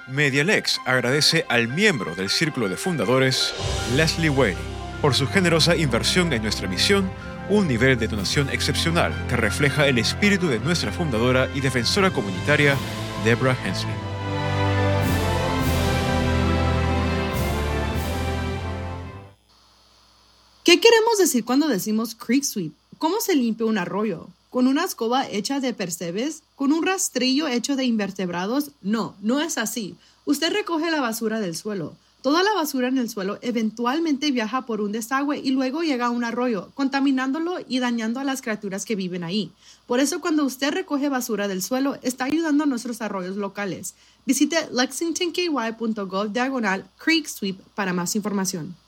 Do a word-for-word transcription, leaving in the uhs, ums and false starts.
MediaLex agradece al miembro del Círculo de Fundadores, Leslie Whaley, por su generosa inversión en nuestra misión, un nivel de donación excepcional que refleja el espíritu de nuestra fundadora y defensora comunitaria, Deborah Hensley. ¿Qué queremos decir cuando decimos creek sweep? ¿Cómo se limpia un arroyo? ¿Con una escoba hecha de percebes? ¿Con un rastrillo hecho de invertebrados? No, no es así. Usted recoge la basura del suelo. Toda la basura en el suelo eventualmente viaja por un desagüe y luego llega a un arroyo, contaminándolo y dañando a las criaturas que viven ahí. Por eso, cuando usted recoge basura del suelo, está ayudando a nuestros arroyos locales. Visite lexington k y punto gov diagonal creek sweep para más información.